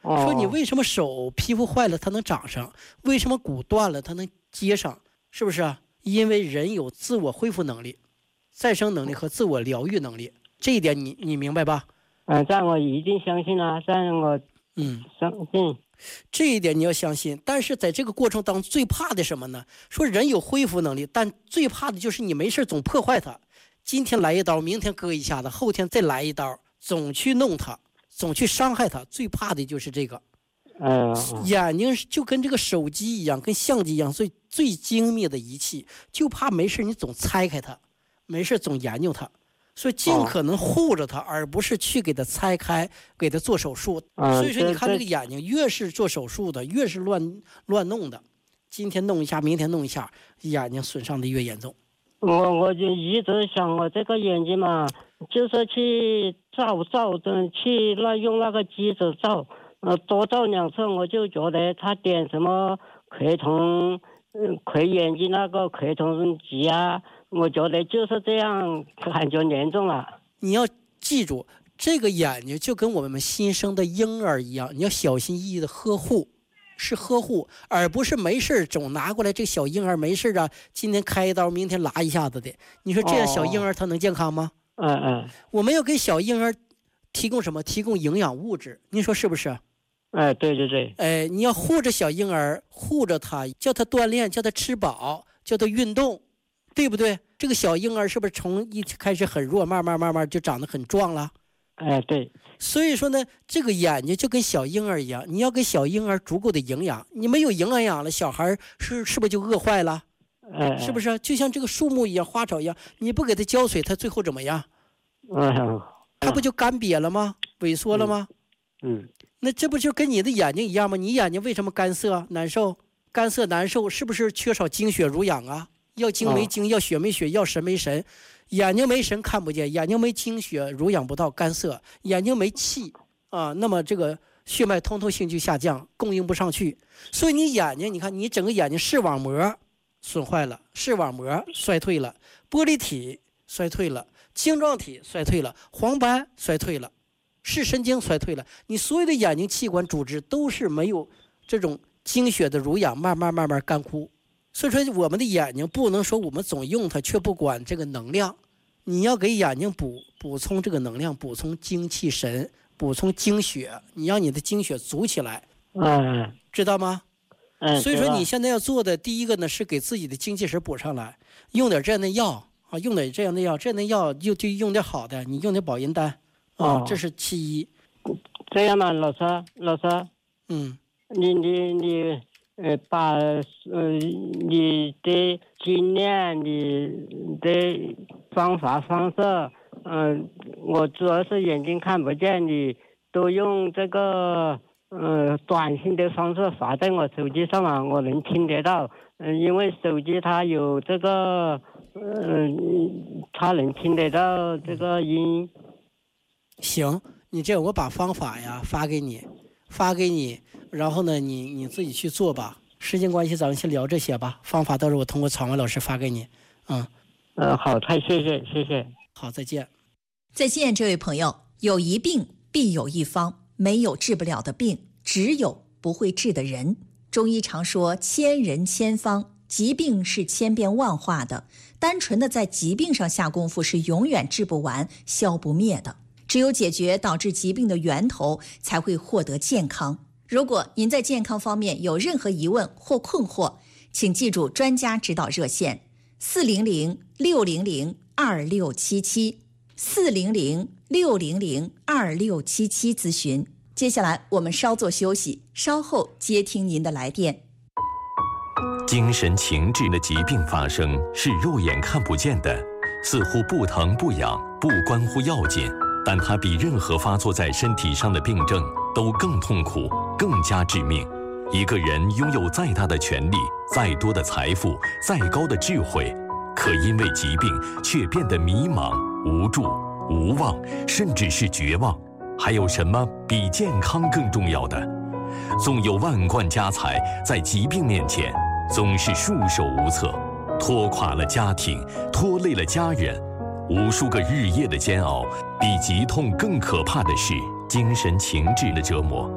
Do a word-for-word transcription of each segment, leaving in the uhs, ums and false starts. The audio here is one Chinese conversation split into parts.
哦、 说你为什么手皮肤坏了它能长上，为什么骨断了它能接上，是不是啊？因为人有自我恢复能力、再生能力和自我疗愈能力，这一点你你明白吧？ 嗯，这样我一定相信啊，这样我嗯相信。 这一点你要相信，但是在这个过程当中最怕的什么呢？说人有恢复能力，但最怕的就是你没事总破坏它，今天来一刀，明天割一下子，后天再来一刀，总去弄它，总去伤害它，最怕的就是这个。 嗯， 眼睛就跟这个手机一样，跟相机一样，最最精密的仪器，就怕没事你总拆开它，没事总研究它。所以尽可能护着它，而不是去给它拆开，给它做手术。所以说，你看这个眼睛，越是做手术的，越是乱乱弄的，今天弄一下，明天弄一下，眼睛损伤的越严重。 我我就一直想，我这个眼睛嘛，就是去照照的，去那用那个机子照，呃，多照两次，我就觉得他点什么奎瞳，嗯，奎眼睛那个奎瞳极啊。我觉得就是这样，感觉严重了。 你要记住，这个眼睛就跟我们新生的婴儿一样，你要小心翼翼的呵护，是呵护，而不是没事总拿过来这小婴儿没事啊，今天开一刀，明天拉一下子的。你说这样小婴儿他能健康吗？ 嗯嗯。 我们要给小婴儿提供什么？提供营养物质，你说是不是？ 哎，对对对。 哎，你要护着小婴儿，护着他，叫他锻炼，叫他吃饱，叫他运动。对不对？这个小婴儿是不是从一开始很弱，慢慢慢慢就长得很壮了？ 哎，对。 所以说呢，这个眼睛就跟小婴儿一样，你要给小婴儿足够的营养，你没有营养了，小孩是是不是就饿坏了？ 哎， 是不是？就像这个树木一样，花草一样，你不给它浇水，它最后怎么样？ 嗯， 它不就干瘪了吗？萎缩了吗？ 嗯。嗯， 那这不就跟你的眼睛一样吗？你眼睛为什么干涩难受？干涩难受，是不是缺少精血濡养啊？要精没精，要血没血，要神没神，眼睛没神看不见，眼睛没精血濡养不到，干涩，眼睛没气啊，那么这个血脉通透性就下降，供应不上去。所以你眼睛，你看你整个眼睛视网膜损坏了，视网膜衰退了，玻璃体衰退了，晶状体衰退了，黄斑衰退了，视神经衰退了，你所有的眼睛器官组织都是没有这种精血的濡养，慢慢慢慢干枯。所以说我们的眼睛不能说我们总用它却不管这个能量，你要给眼睛补补充这个能量，补充精气神，补充精血，你让你的精血足起来， 嗯， 知道吗？ 嗯， 所以说你现在要做的第一个呢，是给自己的精气神补上来，用点这样的药啊，用点这样的药，这样的药就就用点好的，你用点保阴丹啊， 哦、 这是其一。 这样嘛，老师，老师， 嗯， 你你你。呃，把呃你的经验、你的方法方式，嗯、呃，我主要是眼睛看不见，你都用这个呃短信的方式发在我手机上嘛，我能听得到。嗯、呃，因为手机它有这个，嗯、呃，它能听得到这个音。 行，你这样我把方法呀发给你，发给你。然后呢，你你自己去做吧。时间关系，咱们先聊这些吧。方法到时候我通过草文老师发给你。嗯， 呃，好，太谢谢，谢谢。 好，再见。 再见，这位朋友。有一病必有一方，没有治不了的病，只有不会治的人。中医常说千人千方，疾病是千变万化的，单纯的在疾病上下功夫是永远治不完、消不灭的。只有解决导致疾病的源头，才会获得健康。如果您在健康方面有任何疑问或困惑，请记住专家指导热线四零零六零零二六七七 四零零六零零二六七七咨询。接下来我们稍作休息，稍后接听您的来电。 精神情志的疾病发生是肉眼看不见的，似乎不疼不痒，不关乎要紧，但它比任何发作在身体上的病症都更痛苦，更加致命。一个人拥有再大的权利，再多的财富，再高的智慧，可因为疾病却变得迷茫、无助、无望，甚至是绝望。还有什么比健康更重要的？纵有万贯家财，在疾病面前总是束手无策，拖垮了家庭，拖累了家人。无数个日夜的煎熬，比疾痛更可怕的是精神情志的折磨。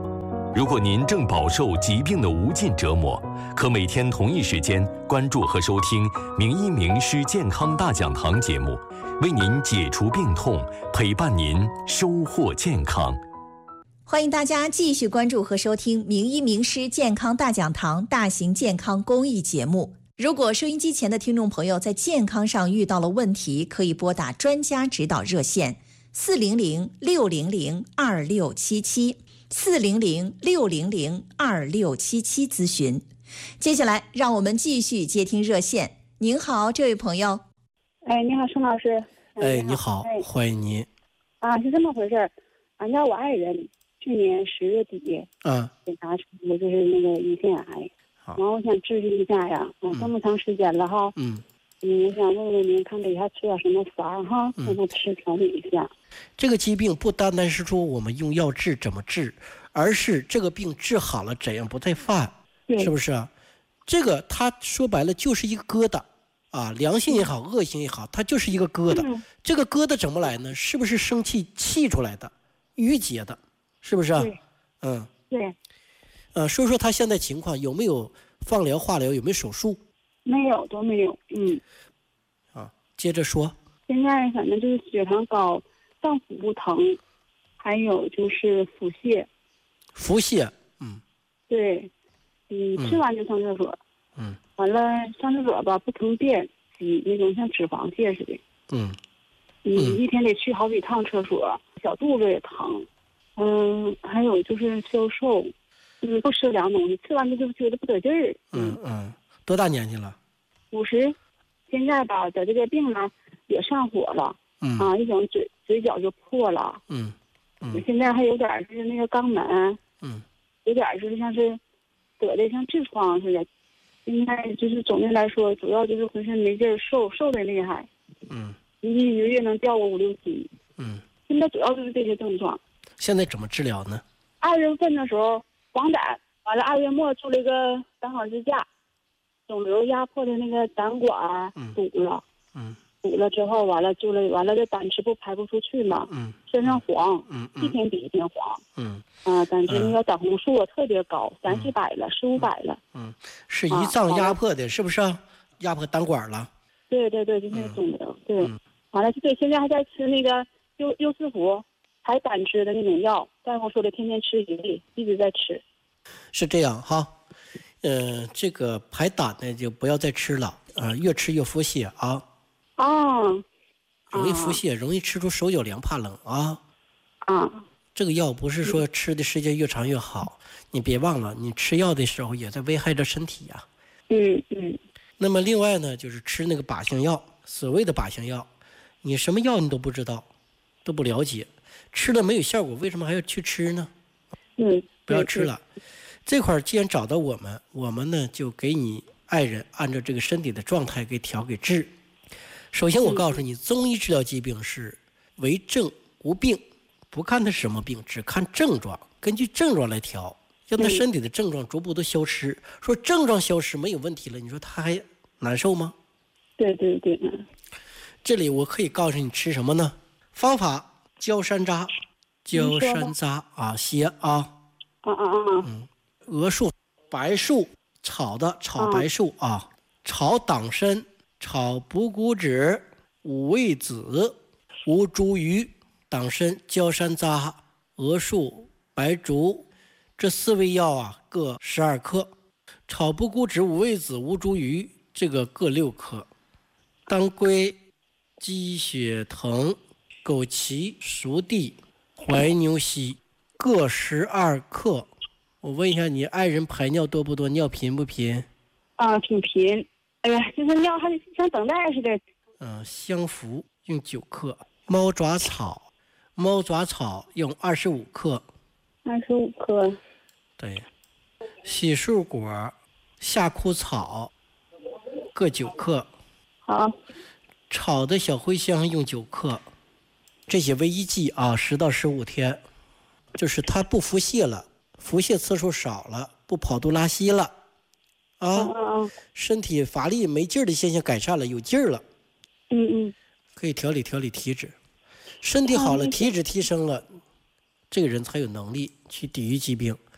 如果您正饱受疾病的无尽折磨，可每天同一时间关注和收听《名医名师健康大讲堂》节目，为您解除病痛，陪伴您收获健康。 欢迎大家继续关注和收听《名医名师健康大讲堂》大型健康公益节目。如果收音机前的听众朋友在健康上遇到了问题，可以拨打专家指导热线四零零六零零二六七七。四零零六零零二六七七咨询。接下来，让我们继续接听热线。您好，这位朋友。 哎，你好，盛老师。 哎，你好，哎、欢迎您。 啊，是这么回事儿。俺家我爱人去年十月底， 嗯， 检查出就是那个胰腺癌，然后我想治愈一下呀，啊，这么长时间了哈， 嗯， 嗯，我想问问您，看给他吃点什么法哈，让他吃调理一下。 这个疾病不单单是说我们用药治怎么治，而是这个病治好了怎样不再犯，是不是啊？这个它说白了就是一个疙瘩啊，良性也好，恶性也好，它就是一个疙瘩。嗯、这个疙瘩怎么来呢？是不是生气气出来的，淤结的，是不是啊？嗯， 对。 呃，说说他现在情况，有没有放疗、化疗，有没有手术？ 没有，都没有。嗯。 啊，接着说。 现在反正就是血糖高。上腹部疼，还有就是腹泻。 腹泻，嗯， 对，嗯，吃完就上厕所， 嗯， 完了上厕所吧不通便，挤那种像脂肪泻似的， 嗯， 嗯，一天得去好几趟厕所，小肚子也疼，嗯，还有就是消瘦，嗯，不吃凉东西，吃完就就觉得不得劲儿。 嗯嗯，多大年纪了？ 五十，现在吧，在这个病呢也上火了。 嗯啊，一种嘴嘴角就破了， 嗯嗯， 现在还有点是那个肛门， 嗯， 有点是像是得的像痔疮似的，应该就是总的来说，主要就是浑身没劲儿，瘦瘦的厉害， 嗯， 一一个月能掉个五六斤， 嗯， 现在主要就是这些症状。 现在怎么治疗呢？ 二月份的时候黄疸，完了二月末做了一个胆管支架，肿瘤压迫的那个胆管堵了， 嗯。 堵了之后，完了就了，完了这胆汁不排不出去嘛， 嗯， 身上黄， 嗯， 一天比一天黄， 嗯， 啊，胆汁那个胆红素特别高，三四百了，四五百了， 嗯，是胰脏压迫的，是不是？压迫胆管了？ 对对对，就是那个肿瘤，对，完了就对，现在还在吃那个优优思福排胆汁的那种药，大夫说的天天吃一粒，一直在吃。 是这样哈，呃，这个排胆呢就不要再吃了，呃，越吃越腹泻啊。 哦， 容易腹泻，容易吃出手脚凉怕冷啊。 啊， 这个药不是说吃的时间越长越好，你别忘了，你吃药的时候也在危害着身体呀。 嗯嗯。 那么另外呢，就是吃那个靶向药，所谓的靶向药，你什么药你都不知道，都不了解，吃了没有效果，为什么还要去吃呢？ 嗯， 不要吃了。这块既然找到我们，我们呢就给你爱人按照这个身体的状态给调给治。首先我告诉你，中医治疗疾病是为症无病，不看它什么病，只看症状，根据症状来调，让他身体的症状逐步都消失。说症状消失没有问题了，你说他还难受吗？ 对对对。 这里我可以告诉你吃什么呢？方法：焦山楂，焦山楂啊，歇啊， 啊啊啊， 嗯，鹅树、白术炒的炒白术啊，炒党参。炒补骨脂、五味子、吴茱萸、党参、焦山楂、鹅树、白术，这四味药啊各十二克。炒补骨脂、五味子、吴茱萸这个各六克。当归、鸡血藤、枸杞、熟地、怀牛膝各十二克。我问一下，你爱人排尿多不多？尿频不频？ 啊，挺频。哎呀，就是尿还像等待似的。 嗯，香附用九克，猫爪草，猫爪草用二十五克。 二十五克。 对，洗漱果、夏枯草各九克。 好。 炒的小茴香用九克，这些为一剂啊，十到十五天，就是它不腹泻了，腹泻次数少了，不跑肚拉稀了。啊，身体乏力没劲儿的现象改善了，有劲儿了。 嗯嗯， 可以调理调理体质，身体好了，体质提升了，这个人才有能力去抵御疾病。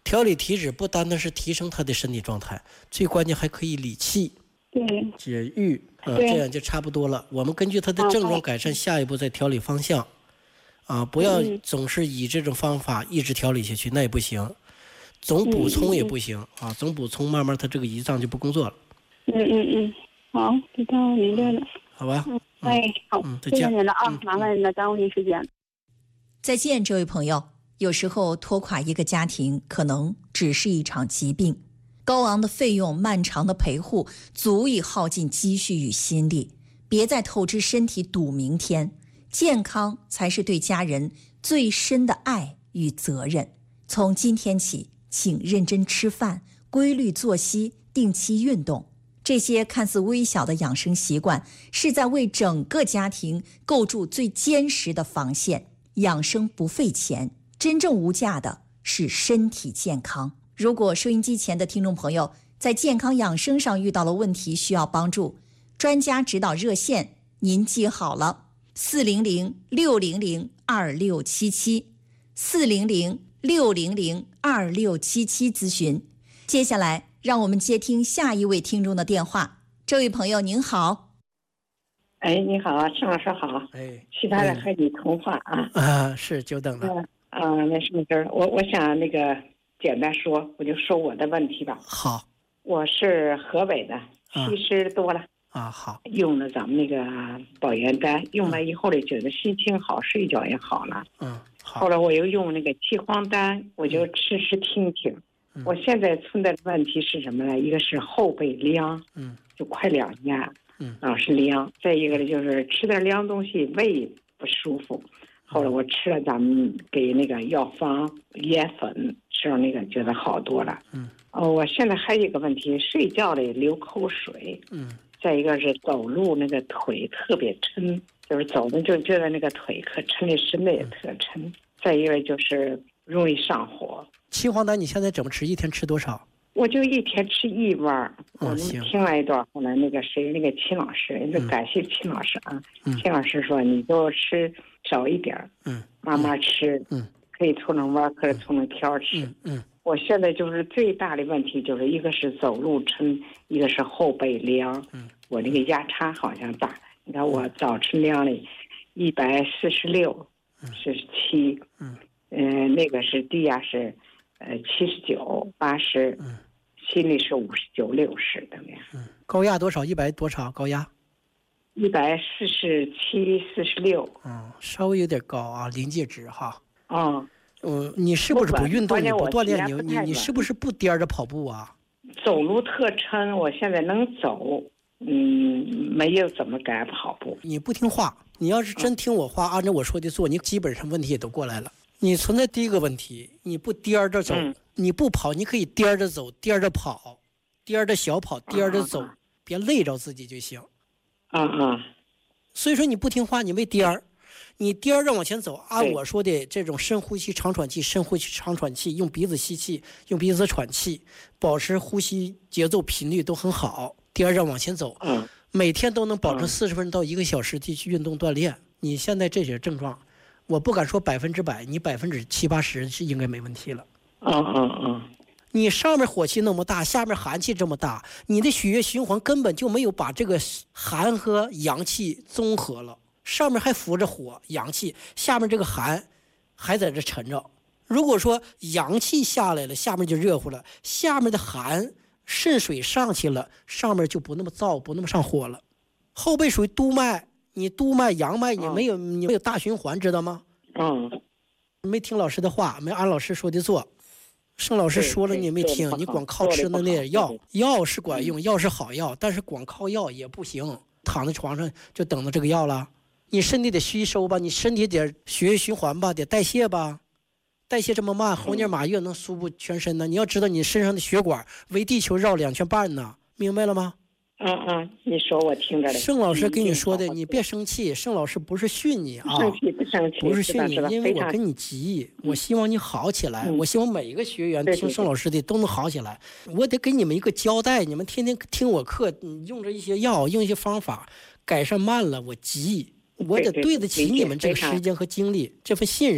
调理体质不单单是提升他的身体状态，最关键还可以理气、 对， 解郁，呃， 对这样就差不多了。我们根据他的症状改善，下一步再调理方向。啊，不要嗯总是以这种方法一直调理下去，那也不行。总补充也不行啊，总补充慢慢他这个胰脏就不工作了。 嗯嗯嗯，好，知道明白了。 好吧。 嗯，哎，好， 嗯，再谢谢见。 您了啊，麻烦您了，耽误您时间。 再见，这位朋友。有时候拖垮一个家庭，可能只是一场疾病，高昂的费用、漫长的陪护，足以耗尽积蓄与心力。别再透支身体赌明天，健康才是对家人最深的爱与责任。从今天起，请认真吃饭，规律作息，定期运动。这些看似微小的养生习惯，是在为整个家庭构筑最坚实的防线。养生不费钱，真正无价的是身体健康。如果收音机前的听众朋友在健康养生上遇到了问题，需要帮助，专家指导热线您记好了：四零零六零零二六七七，四零零六零零二六七七咨询。接下来让我们接听下一位听众的电话。这位朋友您好。 哎，你好，盛老师好。 哎， 期待着和你通话啊。 啊，是久等了。 啊、呃，那什么事儿？我我想那个简单说，我就说我的问题吧。 好。 我是河北的，七十多了。 啊，好。 用了咱们那个保元丹，用了以后呢，觉得心情好，睡觉也好了。 嗯，好。 后来我又用那个岐黄丹，我就吃吃听听。嗯、我现在存在的问题是什么呢？一个是后背凉， 嗯， 就快两年。 嗯， 老是凉，再一个呢就是吃点凉东西胃不舒服，后来我吃了咱们给那个药方盐粉，吃了那个觉得好多了。 嗯， 哦，我现在还有一个问题，睡觉里流口水。 嗯， 再一个是走路那个腿特别沉，就是走的就觉得那个腿可沉的，身子也特沉。嗯、再一个就是容易上火。 岐黄丹你现在怎么吃？一天吃多少？ 我就一天吃一碗。我们听了一段，后来那个谁，那个秦老师，就感谢秦老师啊。嗯、秦老师说，你就吃少一点，嗯，慢慢吃，嗯，可以搓成碗，可以搓成条吃。嗯, 嗯我现在就是最大的问题，就是一个是走路沉，一个是后背凉。嗯，我这个压差好像大。你看我早晨量了一百四十六，四十七，嗯，嗯，那个是低压是，呃，七十九，八十，嗯。心里是五十九、六十的那样。 嗯，高压多少？一百多少？高压？ 一百四十七、四十六。 嗯，稍微有点高啊，临界值哈。 嗯， 嗯，你是不是不运动？你不锻炼？你你你是不是不颠着跑步啊？ 走路特沉，我现在能走，嗯，没有怎么敢跑步。 你不听话，你要是真听我话，嗯、按照我说的做，你基本上问题也都过来了。你存在第一个问题，你不颠着走。嗯你不跑，你可以颠着走，颠着跑，颠着小跑，颠着走，啊、别累着自己就行。 啊啊！ 所以说你不听话，你没颠儿，你颠着往前走。按我说的这种深呼吸、长喘气，深呼吸、长喘气，用鼻子吸气，用鼻子喘气，保持呼吸节奏频率都很好，颠着往前走。 嗯。 每天都能保持四十分钟到一个小时地去运动锻炼。你现在这些症状，我不敢说百分之百，你百分之七八十是应该没问题了。 嗯嗯嗯， 你上面火气那么大，下面寒气这么大，你的血液循环根本就没有把这个寒和阳气综合了，上面还浮着火阳气，下面这个寒还在这沉着。如果说阳气下来了，下面就热乎了，下面的寒肾水上去了，上面就不那么燥，不那么上火了。后背属于督脉，你督脉阳脉你没有、嗯、你没有大循环，知道吗？ 嗯， 没听老师的话，没按老师说的做。盛老师说了你没听，你光靠吃的那点药，药是管用，药是好药，但是光靠药也不行，躺在床上就等着这个药了。你身体得吸收吧，你身体得血液循环吧，得代谢吧，代谢这么慢，猴年马月能输布全身呢？你要知道你身上的血管围地球绕两圈半呢，明白了吗？ 嗯嗯，你说我听着了。 盛老师跟你说的，你别生气。盛老师不是训你啊， 生气不生气， 不是训你，因为我跟你急，我希望你好起来。嗯、我希望每一个学员听盛老师的都能好起来。我得给你们一个交代，你们天天听我课，用着一些药，用一些方法，改善慢了，我急，我得对得起你们这个时间和精力，这份信任。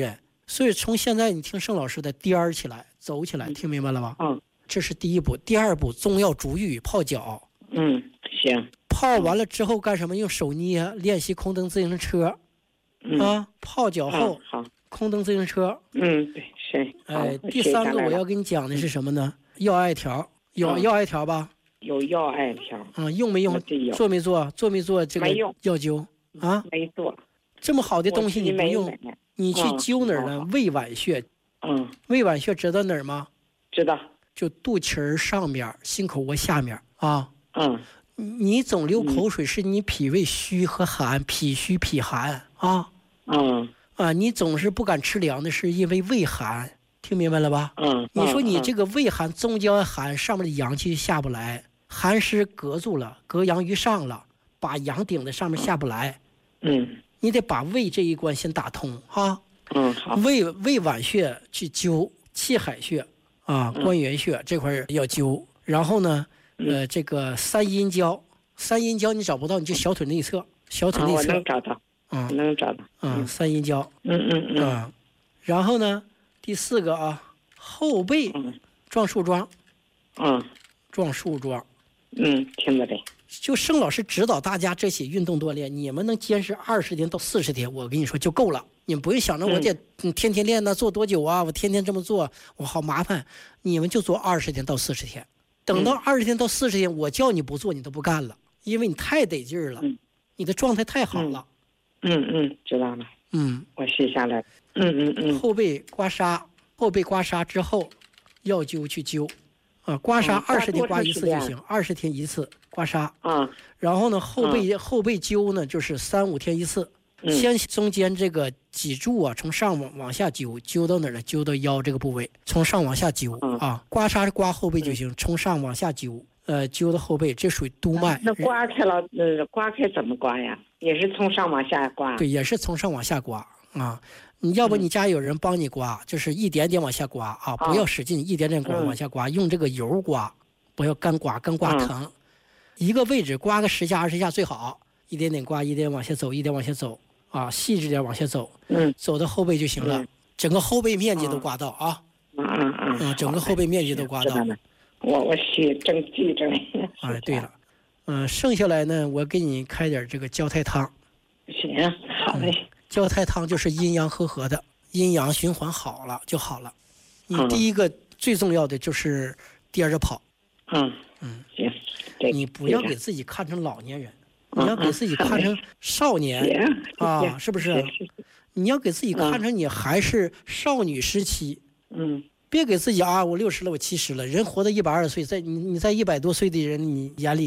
所以从现在你听盛老师的颠儿起来，走起来，听明白了吧？ 嗯， 这是第一步。第二步，中药逐瘀泡脚。 嗯，行。 泡完了之后干什么？用手捏练习空蹬自行车。 嗯、 啊，泡脚后、 嗯、好， 空蹬自行车。 嗯，对，是。 哎，第三个我要跟你讲的是什么呢？药艾条，有药艾条吧？ 有药艾条。 嗯，用没用？做没做？做没做这个药灸？啊， 没做。 这么好的东西你不用，你去灸哪儿呢？ 嗯、 胃脘穴。 嗯， 胃脘穴知道哪儿吗？ 知道。 就肚脐儿上面，心口窝下面啊。 嗯。 你总流口水是你脾胃虚和寒，脾虚脾寒啊。 嗯。 啊，你总是不敢吃凉的，是因为胃寒，听明白了吧？ 嗯。 你说你这个胃寒，中焦寒，上面的阳气下不来，寒湿隔住了，隔阳于上了，把阳顶在上面下不来。 嗯。 你得把胃这一关先打通哈。 嗯，好。 胃胃脘穴去灸气海穴啊，关元穴这块要灸，然后呢，呃，这个三阴交，三阴交你找不到，你就小腿内侧，小腿内侧。 我能找到。 啊， 能找到。 嗯，三阴交。 嗯嗯嗯。 啊，然后呢，第四个啊，后背撞树桩。 嗯。 撞树桩。 嗯，听着嘞。 就盛老师指导大家这些运动锻炼，你们能坚持二十天到四十天，我跟你说就够了。你们不用想着我得天天练呢，做多久啊？我天天这么做，我好麻烦。你们就做二十天到四十天，等到二十天到四十天，我叫你不做，你都不干了，因为你太得劲儿了，你的状态太好了。 嗯嗯，知道了。 嗯， 我写下来。嗯嗯嗯。 后背刮痧，后背刮痧之后，药灸去灸。啊，刮痧二十天刮一次就行，二十天一次刮痧。 啊， 然后呢，后背后背灸呢，就是三五天一次。先中间这个脊柱啊，从上往往下灸，灸到哪儿呢？灸到腰这个部位，从上往下灸啊。刮痧是刮后背就行，从上往下灸，呃，灸到后背，这属于督脉。 那刮开了，呃，刮开怎么刮呀？也是从上往下刮。 对，也是从上往下刮啊。你要不你家有人帮你刮，就是一点点往下刮啊，不要使劲，一点点刮往下刮，用这个油刮，不要干刮，干刮疼。一个位置刮个十下二十下最好，一点点刮，一点往下走，一点往下走啊，细致点往下走， 嗯， 走到后背就行了，整个后背面积都刮到啊， 嗯嗯嗯， 整个后背面积都刮到。 我我写正记着。 哎，对了，嗯，剩下来呢，我给你开点这个焦太汤。 行，好嘞。 焦太汤就是阴阳和合的，阴阳循环好了就好了。你第一个最重要的就是颠着跑。 嗯嗯， 行。 你不要给自己看成老年人，你要给自己看成少年啊，是不是？你要给自己看成你还是少女时期。 嗯， 别给自己啊，我六十了，我七十了，人活到一百二十岁，在你你在一百多岁的人你眼里。